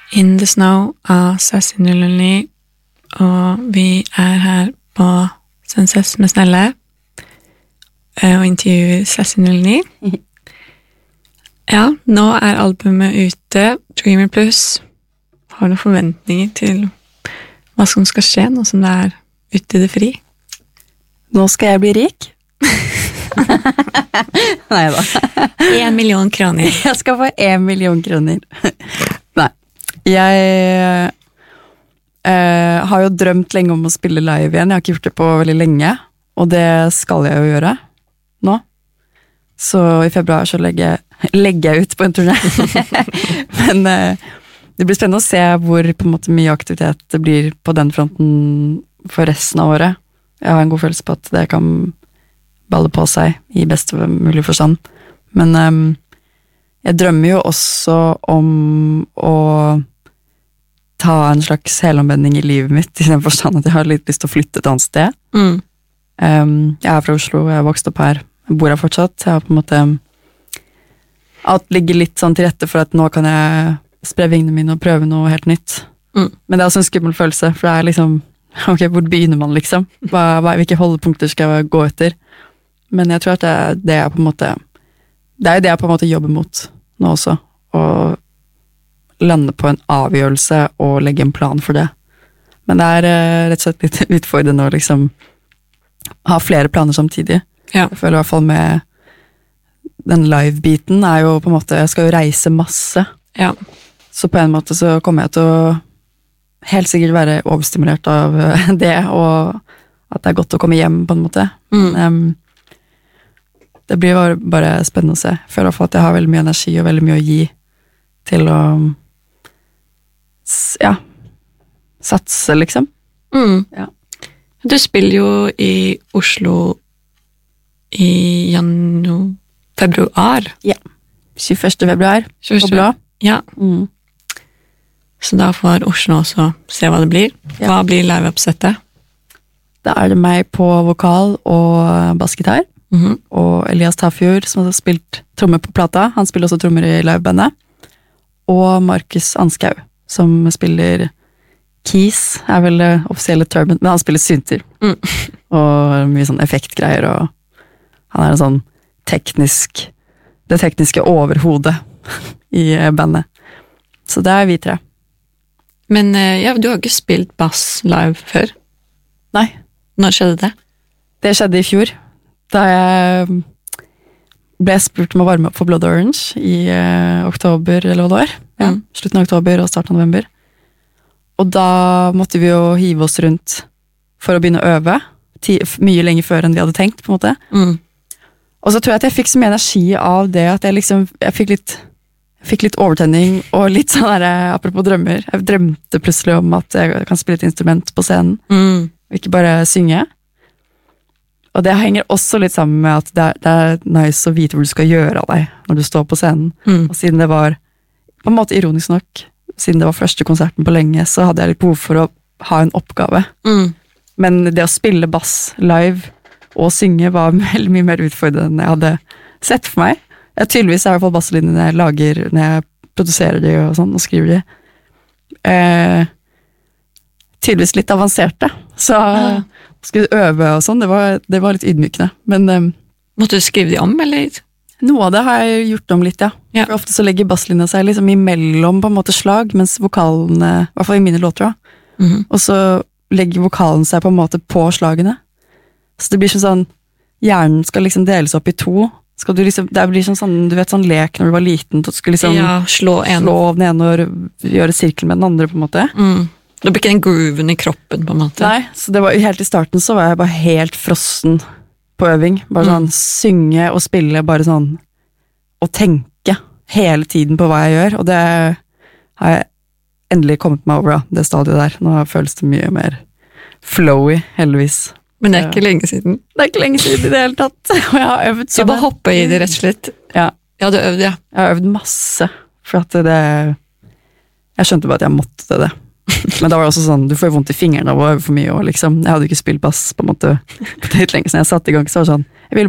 In the Snow av Sassy 009, og vi her på Senses med Snelle og intervjuer Sassy 09. Ja, nå albumet ute, Dreamer Plus. Har du forventninger til hva som skal skje nå som det ute i det fri? Nå skal jeg bli rik. Neida. 1 million kroner. Jeg skal få 1 million kroner. Nei. Jeg har jo drømt lenge om å spille live igjen. Jeg har ikke gjort det på veldig lenge, og det skal jeg jo gjøre nå. Så i februar så legger jeg ut på en turné. Men det blir spennende å se hvor på en måte mye aktivitet det blir på den fronten for resten av året. Jeg har en god følelse på at det kan balle på seg i beste mulig forstand. Men jeg drømmer jo også om å ta en slags helomvending i livet mitt, i den forstand at jeg har litt lyst til å flytte et annet sted. Jeg fra Oslo, jeg har vokst opp her, jeg bor her fortsatt. Jeg har på en måte alt ligger litt sånn til rette for at nå kan jeg spre vingene mine og prøve noe helt nytt. Men det også en skummel følelse, for det liksom, ok, hvor begynner man liksom? Hvilke holdepunkter skal jeg gå etter? Men jeg tror at det på en måte, det jo det jeg på en måte jobber mot nå også, å lande på en avgjørelse og legge en plan for det. Men det rett og slett litt utfordrende å liksom ha flere planer samtidig. Ja. Jeg føler i hvert fall med den live-biten jo på en måte, jeg skal jo reise masse. Ja. Så på en måte så kommer jeg til å helt sikkert være overstimulert av det, og at det godt å komme hjem på en måte. Det blir bare spennende å se. Jeg føler i hvert fall at jeg har veldig mye energi og veldig mye å gi til å satse liksom. Ja. Du spiller jo i Oslo i februar. Ja. 21. februar. På Blå. Ja. Så da får Oslo også se hva det blir. Hva blir live-oppsettet? Da det meg på vokal og bassgitar. Og Elias Tafjord, som har spilt trommer på plata. Han spiller også trommer i livebandet. Og Markus Anskau, som spiller keys, vel det offisielle termen, men han spiller synter. Og mye sånn effektgreier, og han en sånn det tekniske overhodet i bandet. Så det vi tre. Men ja, du har ikke spilt bass live før? Nei. Når skjedde det? Det skjedde i fjor, da jeg ble spurt om å varme opp for Blood Orange i oktober, eller hva det var. Ja, slutten av oktober og starten av november. Og da måtte vi jo hive oss rundt for å begynne å øve, mye lenger før enn vi hadde tenkt, på en måte. Og så tror jeg at jeg fikk så mye energi av det, at jeg fikk litt overtenning, og litt sånn der, apropos drømmer, jeg drømte plutselig om at jeg kan spille et instrument på scenen, og ikke bare synge. Og det henger også litt sammen med at det nice å vite hvor du skal gjøre av deg når du står på scenen. Og siden det var, på en måte ironisk nok, siden det var første konserten på lenge, så hadde jeg litt behov for å ha en oppgave. Men det å spille bass live og synge var veldig mye mer utfordrende enn jeg hadde sett for meg. Tydeligvis i hvert fall basslinjene jeg lager når jeg produserer de og sånn, og skriver de. Tydeligvis litt avanserte. Så skulle øve og sånn, det var litt ydmykende. Men måtte du skrive de om, eller? Noe av det har jeg gjort om litt, ja. For ofte så legger basslinja seg liksom imellom på en måte slag, mens vokalene, i hvert fall i mine låter da, og så legger vokalen seg på en måte på slagene. Så det blir sånn, hjernen skal liksom deles opp i to. Skal du liksom, det blir sånn, du vet sånn lek når du var liten, du skulle liksom slå den ene og gjøre sirkel med den andre på en måte. Det blir ikke den grooven i kroppen på en måte. Nei, så det var helt i starten så var jeg bare helt frossen på øving. Bare sånn synge og spille, bare sånn, og tenke hele tiden på hva jeg gjør, og det har jeg endelig kommet meg over, det stadiet der. Nå føles det mye mer flowy, heldigvis. Men det ikke lenge siden. Det ikke lenge siden i det hele tatt. Og jeg har øvd så. Du bare hopper i det rett og slett. Ja. Ja, du øvde, ja. Jeg har øvd masse, for at jeg skjønte bare at jeg måtte det. Men da var det også sånn, du får jo vondt i fingrene av å øve for mye, og liksom, jeg hadde jo ikke spilt bass på en måte på litt lenge, så jeg satt i gang, så var det sånn,